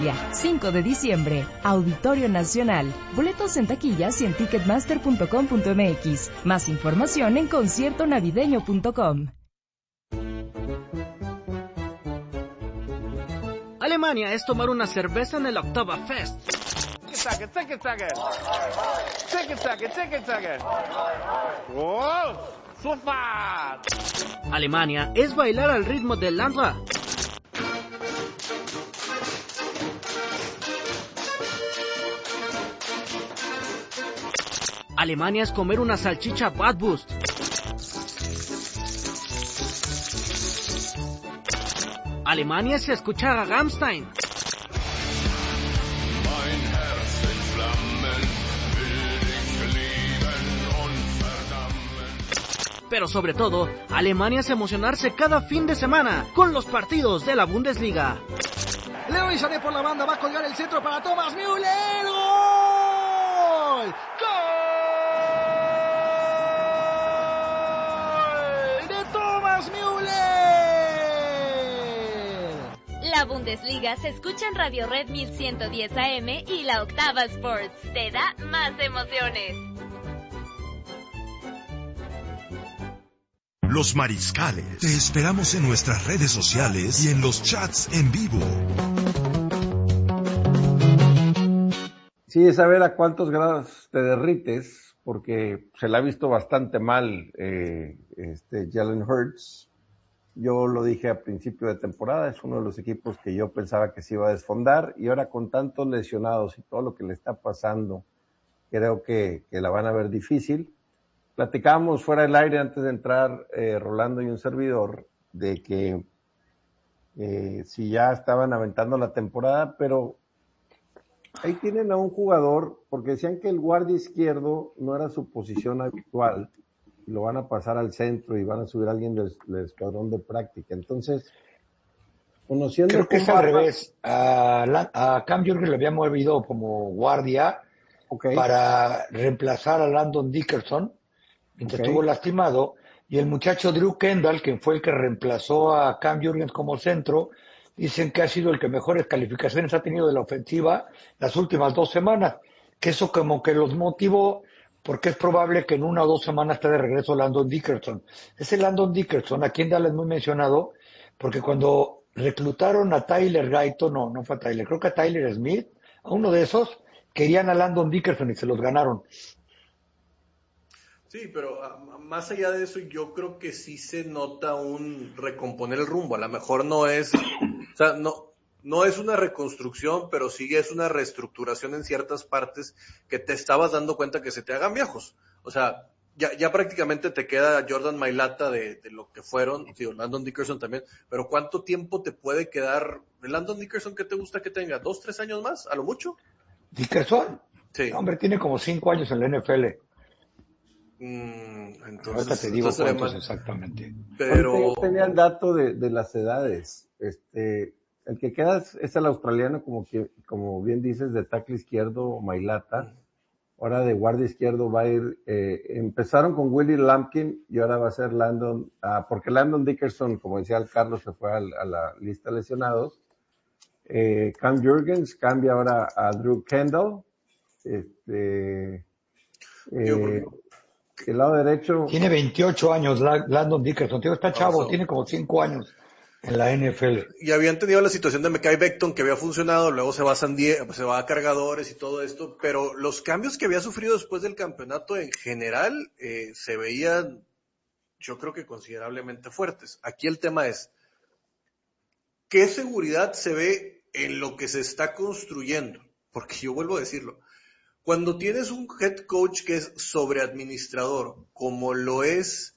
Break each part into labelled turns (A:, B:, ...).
A: 5 de diciembre, Auditorio Nacional. Boletos en taquillas y en ticketmaster.com.mx. Más información en conciertonavideño.com.
B: Alemania es tomar una cerveza en el Oktoberfest. Alemania es bailar al ritmo del Landra. Alemania es comer una salchicha Bratwurst. Alemania es escuchar a Rammstein. Pero sobre todo, Alemania es emocionarse cada fin de semana con los partidos de la Bundesliga. Leroy Sané por la banda va a colgar el centro para Thomas Müller. ¡Gol! ¡Gol! ¡De Thomas Müller!
C: La Bundesliga se escucha en Radio Red 1110 AM y la Octava Sports. Te da más emociones.
D: Los Mariscales. Te esperamos en nuestras redes sociales y en los chats en vivo.
E: Sí, es saber a cuántos grados te derrites, porque se le ha visto bastante mal Jalen Hurts. Yo lo dije a principio de temporada, es uno de los equipos que yo pensaba que se iba a desfondar, y ahora con tantos lesionados y todo lo que le está pasando, creo que la van a ver difícil. Platicábamos fuera del aire antes de entrar, Rolando y un servidor, de que si ya estaban aventando la temporada, pero ahí tienen a un jugador, porque decían que el guardia izquierdo no era su posición habitual, y lo van a pasar al centro y van a subir a alguien del escuadrón de práctica. Entonces, conociendo...
F: Creo que es al revés. A Cam Jurgens le había movido como guardia para reemplazar a Landon Dickerson, mientras estuvo lastimado, y el muchacho Drew Kendall, que fue el que reemplazó a Cam Jurgens como centro, dicen que ha sido el que mejores calificaciones ha tenido de la ofensiva las últimas 2 semanas, que eso como que los motivó, porque es probable que en 1 o 2 semanas esté de regreso Landon Dickerson. Ese Landon Dickerson, aquí en Dallas muy mencionado, porque cuando reclutaron a Tyler Guyton, no fue a Tyler, creo que a Tyler Smith, a uno de esos, querían a Landon Dickerson y se los ganaron.
G: Sí, pero más allá de eso, yo creo que sí se nota un recomponer el rumbo. A lo mejor no es, o sea, no es una reconstrucción, pero sí es una reestructuración en ciertas partes que te estabas dando cuenta que se te hagan viejos. O sea, ya prácticamente te queda Jordan Mailata de lo que fueron, sí, Landon Dickerson también, pero ¿cuánto tiempo te puede quedar Landon Dickerson? ¿Qué te gusta que tenga? 2, 3 años más, a lo mucho?
F: ¿Dickerson?
G: Sí.
F: No, hombre, tiene como 5 años en la NFL.
E: Entonces,
F: ahorita te digo cuántos exactamente.
E: Pero yo tenía el dato de las edades. El que queda es el australiano, como bien dices, de tackle izquierdo, Mailata. Ahora de guardia izquierdo va a ir, empezaron con Willie Lampkin y ahora va a ser Landon, porque Landon Dickerson, como decía el Carlos, se fue a la lista de lesionados. Cam Jurgens cambia ahora a Drew Kendall. El lado derecho...
F: Tiene 28 años Landon Dickerson, tío, está chavo, tiene como 5 años en la NFL.
G: Y habían tenido la situación de Mekhi Becton que había funcionado, luego se va a San Diego, se va a Cargadores y todo esto, pero los cambios que había sufrido después del campeonato en general se veían, yo creo que considerablemente fuertes. Aquí el tema es, ¿qué seguridad se ve en lo que se está construyendo? Porque yo vuelvo a decirlo, cuando tienes un head coach que es sobreadministrador, como lo es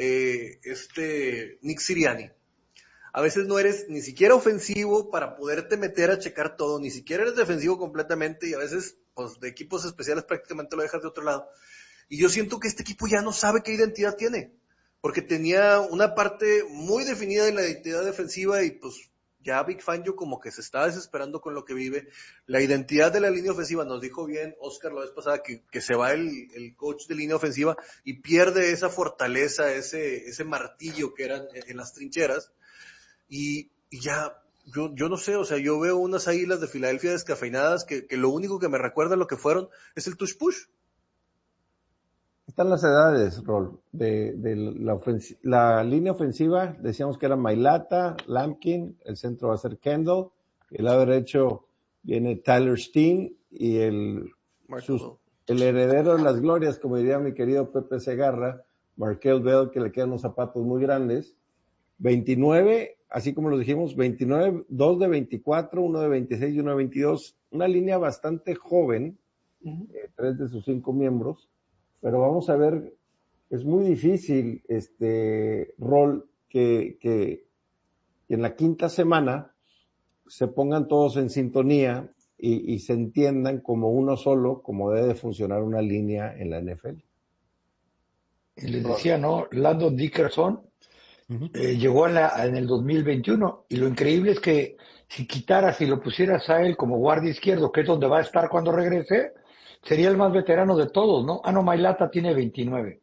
G: Nick Sirianni, a veces no eres ni siquiera ofensivo para poderte meter a checar todo, ni siquiera eres defensivo completamente, y a veces pues, de equipos especiales prácticamente lo dejas de otro lado. Y yo siento que este equipo ya no sabe qué identidad tiene, porque tenía una parte muy definida de la identidad defensiva y pues ya Vic Fangio como que se está desesperando con lo que vive. La identidad de la línea ofensiva, nos dijo bien Oscar la vez pasada que se va el coach de línea ofensiva y pierde esa fortaleza, ese martillo que eran en las trincheras, y ya yo no sé, o sea, yo veo unas Águilas de Filadelfia descafeinadas que lo único que me recuerda lo que fueron es el tush push.
E: Están las edades, Rol, de la línea ofensiva. Decíamos que era Mailata, Lampkin, el centro va a ser Kendall, el lado derecho viene Tyler Steen y el heredero de las glorias, como diría mi querido Pepe Segarra, Markel Bell, que le quedan unos zapatos muy grandes. 29, así como lo dijimos, 29, 2 de 24, 1 de 26 y 1 de 22. Una línea bastante joven, 3 de sus 5 miembros. Pero vamos a ver, es muy difícil, Rol, que en la quinta semana se pongan todos en sintonía y se entiendan como uno solo, como debe funcionar una línea en la NFL.
F: Y les decía, ¿no? Landon Dickerson llegó en el 2021, y lo increíble es que si lo pusieras a él como guardia izquierdo, que es donde va a estar cuando regrese, sería el más veterano de todos, ¿no? Mailata tiene 29.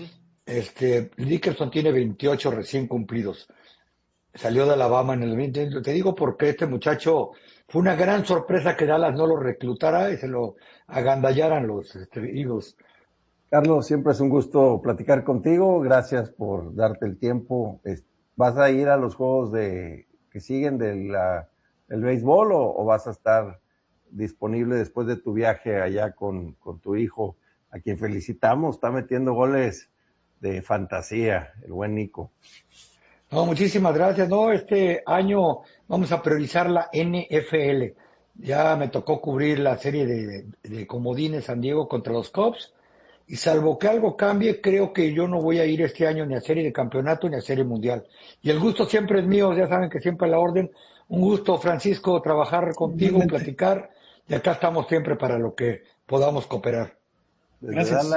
F: Dickerson tiene 28 recién cumplidos. Salió de Alabama en el 20. Te digo porque este muchacho fue una gran sorpresa que Dallas no lo reclutara y se lo agandallaran los Eagles.
E: Carlos, siempre es un gusto platicar contigo. Gracias por darte el tiempo. ¿Vas a ir a los juegos que siguen del béisbol o vas a estar disponible después de tu viaje allá con tu hijo, a quien felicitamos? Está metiendo goles de fantasía, el buen Nico.
F: No, muchísimas gracias. No, este año vamos a priorizar la NFL. Ya me tocó cubrir la serie de comodines San Diego contra los Cubs, y salvo que algo cambie, creo que yo no voy a ir este año ni a serie de campeonato ni a serie mundial. Y el gusto siempre es mío, ya saben que siempre a la orden. Un gusto, Francisco, trabajar contigo, platicar, y acá estamos siempre para lo que podamos cooperar.
E: Gracias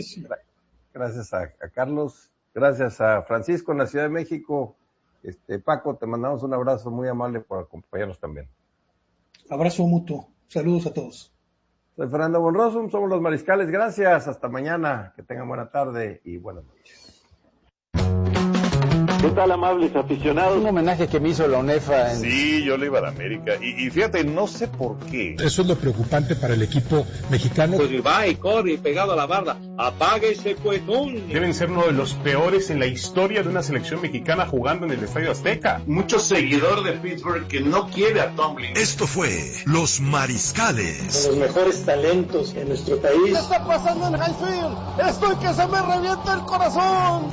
E: a Carlos, gracias a Francisco en la Ciudad de México. Paco, te mandamos un abrazo muy amable por acompañarnos también.
H: Abrazo mutuo, saludos a todos.
E: Soy Fernando Bonroso, somos los Mariscales, gracias, hasta mañana, que tengan buena tarde y buenas noches.
I: ¿Qué tal, amables aficionados?
J: Un homenaje que me hizo la UNEFA.
K: Sí, yo le iba a la América. Y fíjate, no sé por qué.
L: Eso es lo preocupante para el equipo mexicano.
M: Pues va y corre pegado a la barda. Apáguese, pues,
K: Deben ser uno de los peores en la historia de una selección mexicana jugando en el Estadio Azteca.
N: Mucho seguidor de Pittsburgh que no quiere a Tomlin.
D: Esto fue Los Mariscales.
O: Con los mejores talentos en nuestro país.
P: ¿Qué está pasando en Highfield? Estoy que se me revienta el corazón.